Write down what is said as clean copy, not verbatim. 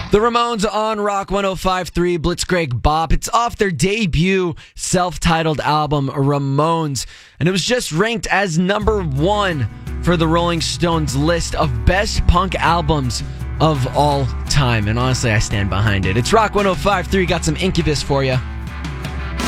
The Ramones on Rock 105.3 Blitzkrieg Bop. It's off their debut self-titled album, Ramones, and it was just ranked as number 1 for the Rolling Stones list of best punk albums of all time. And honestly, I stand behind it. It's Rock 105.3. Got some Incubus for you.